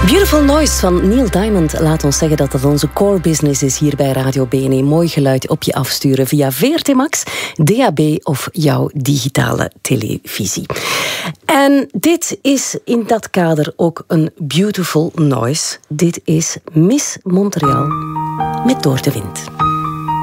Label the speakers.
Speaker 1: Beautiful Noise van Neil Diamond. Laat ons zeggen dat dat onze core business is hier bij Radio BNE. Mooi geluid op je afsturen via VRT Max, DAB of jouw digitale televisie. En dit is in dat kader ook een Beautiful Noise. Dit is Miss Montreal met Door de Wind.